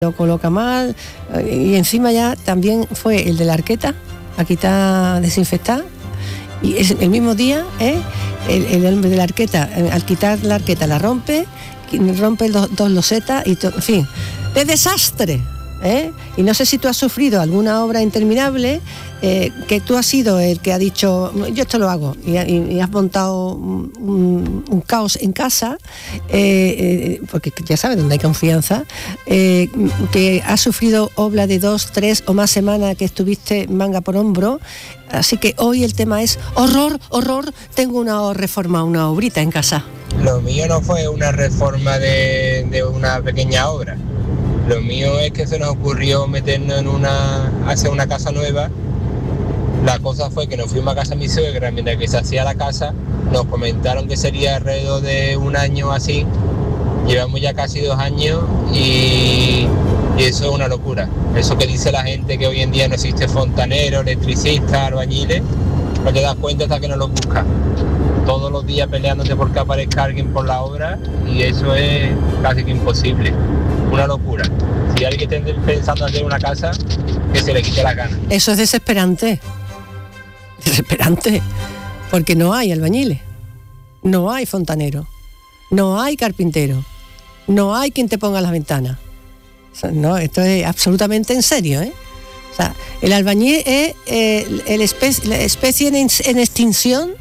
lo coloca mal, y encima ya también fue el de la arqueta a quitar, desinfectar, y es el mismo día, el hombre de la arqueta, al quitar la arqueta la rompe dos losetas y en fin, de desastre. Y no sé si tú has sufrido alguna obra interminable, que tú has sido el que ha dicho yo esto lo hago, y has montado un caos en casa, porque ya sabes dónde hay confianza, que has sufrido obra de 2, 3 o más semanas que estuviste manga por hombro. Así que hoy el tema es horror, tengo una reforma, una obrita en casa. Lo mío no fue una reforma de una pequeña obra. Lo mío es que se nos ocurrió meternos hacer una casa nueva. La cosa fue que nos fuimos a casa de mi suegra, mientras que se hacía la casa, nos comentaron que sería alrededor de un año así. Llevamos ya casi 2 años y eso es una locura. Eso que dice la gente que hoy en día no existe fontanero, electricista, albañiles, no te das cuenta hasta que no lo buscas. Todos los días peleándote porque aparezca alguien por la obra, y eso es casi que imposible. Una locura. Si alguien está pensando hacer una casa, que se le quite la gana. Eso es desesperante, porque no hay albañiles, no hay fontanero, no hay carpintero, no hay quien te ponga las ventanas. O sea, no, esto es absolutamente en serio, O sea, el albañil es la especie en extinción,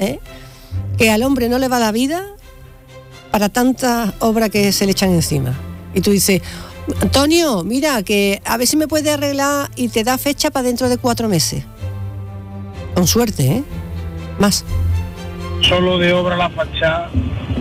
que al hombre no le va la vida para tantas obras que se le echan encima. Y tú dices, Antonio, mira, que a ver si me puede arreglar, y te da fecha para dentro de 4 meses. Con suerte, más. Solo de obra la fachada,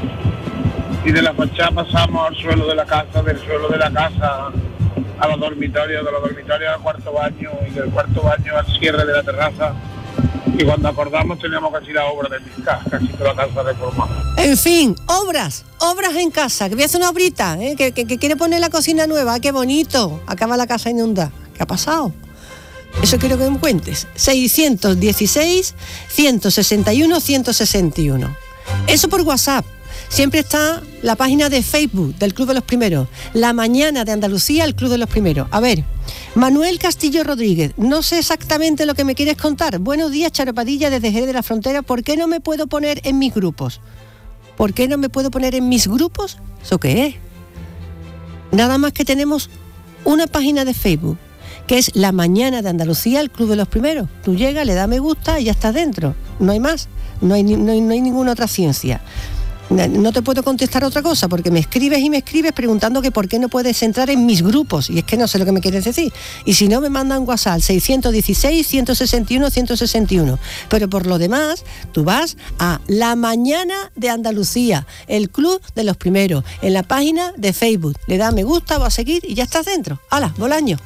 y de la fachada pasamos al suelo de la casa, del suelo de la casa a los dormitorios, de los dormitorios al cuarto baño, y del cuarto baño al cierre de la terraza. Y cuando acordamos teníamos casi la obra de mi casa, casi toda la casa reformada. En fin, obras en casa, que voy a hacer una obrita, que quiere poner la cocina nueva, qué bonito, acaba la casa inundada. ¿Qué ha pasado? Eso quiero que me cuentes. 616 161 161. Eso por WhatsApp. Siempre está la página de Facebook del Club de los Primeros, La Mañana de Andalucía, el Club de los Primeros. A ver, Manuel Castillo Rodríguez, no sé exactamente lo que me quieres contar. Buenos días, Charo Padilla, desde Jerez de la Frontera. ¿Por qué no me puedo poner en mis grupos? ¿Por qué no me puedo poner en mis grupos? ¿Eso qué es? Nada más que tenemos una página de Facebook, que es La Mañana de Andalucía, el Club de los Primeros. Tú llegas, le das me gusta y ya estás dentro. No hay más, no hay ninguna otra ciencia. No te puedo contestar otra cosa, porque me escribes preguntando que por qué no puedes entrar en mis grupos, y es que no sé lo que me quieres decir. Y si no, me mandan WhatsApp 616 161 161. Pero por lo demás, tú vas a La Mañana de Andalucía, el Club de los Primeros, en la página de Facebook. Le das me gusta o a seguir y ya estás dentro. ¡Hala, Bolaño!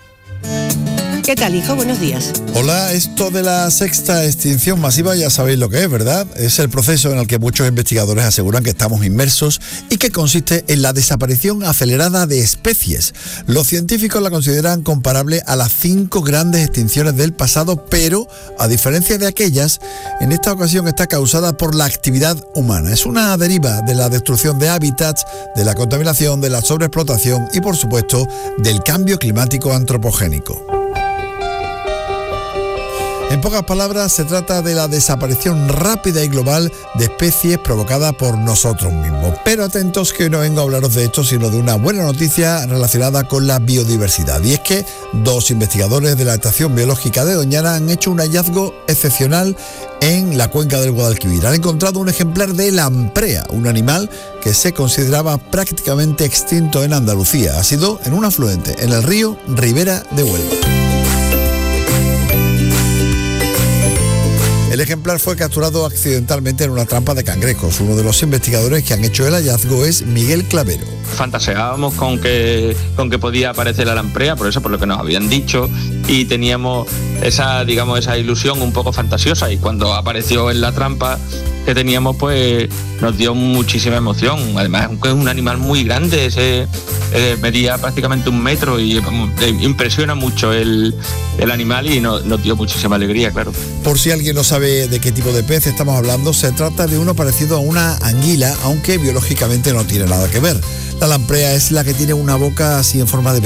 ¿Qué tal, hijo? Buenos días. Hola, esto de la sexta extinción masiva ya sabéis lo que es, ¿verdad? Es el proceso en el que muchos investigadores aseguran que estamos inmersos y que consiste en la desaparición acelerada de especies. Los científicos la consideran comparable a las 5 grandes extinciones del pasado, pero, a diferencia de aquellas, en esta ocasión está causada por la actividad humana. Es una deriva de la destrucción de hábitats, de la contaminación, de la sobreexplotación y, por supuesto, del cambio climático antropogénico. En pocas palabras, se trata de la desaparición rápida y global de especies provocada por nosotros mismos. Pero atentos, que hoy no vengo a hablaros de esto, sino de una buena noticia relacionada con la biodiversidad. Y es que 2 investigadores de la Estación Biológica de Doñana han hecho un hallazgo excepcional en la cuenca del Guadalquivir. Han encontrado un ejemplar de lamprea, un animal que se consideraba prácticamente extinto en Andalucía. Ha sido en un afluente, en el río Ribera de Huelva. El ejemplar fue capturado accidentalmente en una trampa de cangrejos. Uno de los investigadores que han hecho el hallazgo es Miguel Clavero. Fantaseábamos con que podía aparecer la lamprea, por lo que nos habían dicho, y teníamos esa ilusión un poco fantasiosa, y cuando apareció en la trampa que teníamos, pues nos dio muchísima emoción. Además es un animal muy grande, medía prácticamente 1 metro y impresiona mucho el animal, y nos dio muchísima alegría, claro. Por si alguien no sabe de qué tipo de pez estamos hablando, se trata de uno parecido a una anguila, aunque biológicamente no tiene nada que ver. La lamprea es la que tiene una boca así en forma de